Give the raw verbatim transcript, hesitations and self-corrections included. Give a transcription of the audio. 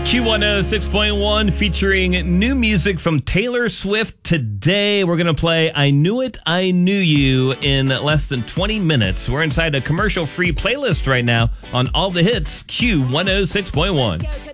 Q one oh six point one featuring new music from Taylor Swift. Today we're going to play I Knew It, I Knew You in less than twenty minutes. We're inside a commercial-free playlist right now on all the hits, Q one oh six point one.